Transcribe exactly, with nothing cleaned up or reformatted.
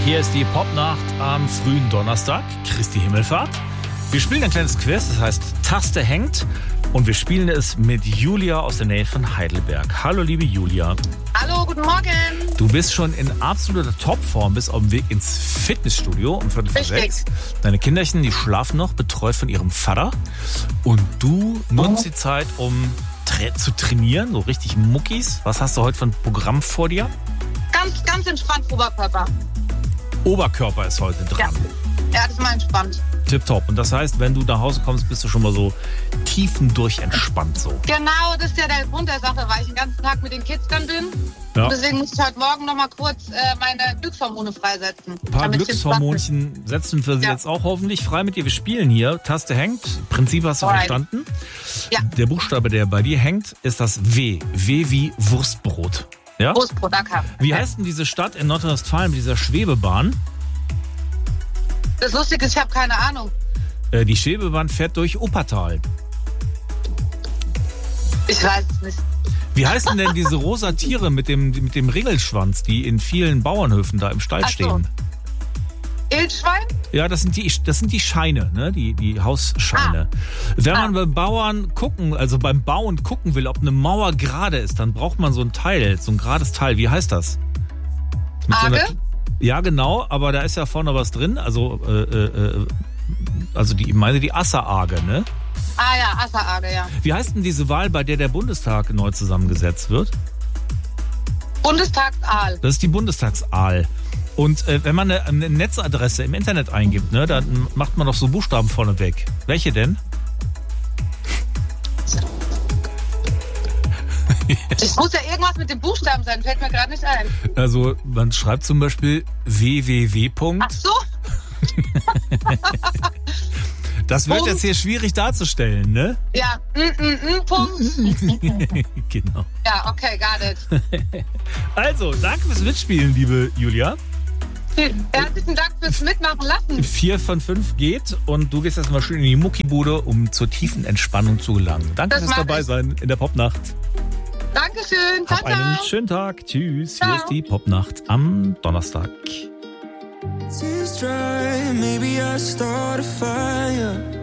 Hier ist die Popnacht am frühen Donnerstag, Christi Himmelfahrt. Wir spielen ein kleines Quiz, das heißt Taste hängt. Und wir spielen es mit Julia aus der Nähe von Heidelberg. Hallo, liebe Julia. Hallo, guten Morgen. Du bist schon in absoluter Topform, bist auf dem Weg ins Fitnessstudio um Viertel vor sechs. Deine Kinderchen, die schlafen noch, betreut von ihrem Vater. Und du nutzt die Zeit, um tra- zu trainieren, so richtig Muckis. Was hast du heute für ein Programm vor dir? Ganz, ganz entspannt Oberkörper. Oberkörper ist heute dran. Ja, ja, das ist mal entspannt. Tipptopp. Und das heißt, wenn du nach Hause kommst, bist du schon mal so tiefendurch entspannt so. Genau, das ist ja der Grund der Sache, weil ich den ganzen Tag mit den Kids dann bin. Ja. Und deswegen muss ich heute Morgen noch mal kurz äh, meine Glückshormone freisetzen. Ein paar damit ich Glückshormonchen setzen wir sie Ja. jetzt auch hoffentlich frei mit dir. Wir spielen hier. Taste hängt. Prinzip hast du Alright. verstanden. Ja. Der Buchstabe, der bei dir hängt, ist das W. W wie Wurstbrot. Ja? Brustbrot, danke. Wie heißt denn diese Stadt in Nordrhein-Westfalen mit dieser Schwebebahn? Das Lustige ist, ich habe keine Ahnung. Äh, die Schwebebahn fährt durch Uppertal. Ich weiß es nicht. Wie heißen denn diese rosa Tiere mit dem, mit dem Regelschwanz, die in vielen Bauernhöfen da im Stall Ach so. stehen? Wildschwein? Ja, das sind die, das sind die Scheine, ne? Die, die Hausscheine. Wenn man beim Bauern gucken, also beim Bauen gucken will, ob eine Mauer gerade ist, dann braucht man so ein Teil, so ein gerades Teil. Wie heißt das? Mit so einer- Arge? ja, genau, aber da ist ja vorne was drin. Also, äh, äh, also die, ich meine die Asserarge, ne? Ah ja, Asserarge, ja. Wie heißt denn diese Wahl, bei der der Bundestag neu zusammengesetzt wird? Bundestagsaal. Das ist die Bundestagsaal. Und äh, wenn man eine, eine Netzadresse im Internet eingibt, ne, dann macht man doch so Buchstaben vorne weg. Welche denn? Es muss ja irgendwas mit den Buchstaben sein, fällt mir gerade nicht ein. Also man schreibt zum Beispiel www. Ach so? Das wird Punkt. jetzt hier schwierig darzustellen, ne? Ja, mm, mm, mm, Punkt. Genau. Ja, okay, got it. Also, danke fürs Mitspielen, liebe Julia. Herzlichen Dank fürs Mitmachen lassen. Vier von fünf geht und du gehst jetzt mal schön in die Muckibude, um zur tiefen Entspannung zu gelangen. Danke Das fürs mach dabei ich. sein in der Popnacht. Dankeschön. Ciao, Hab einen ciao. schönen Tag. Tschüss. Ciao. Hier ist die Popnacht am Donnerstag. Tears dry, maybe I start a fire.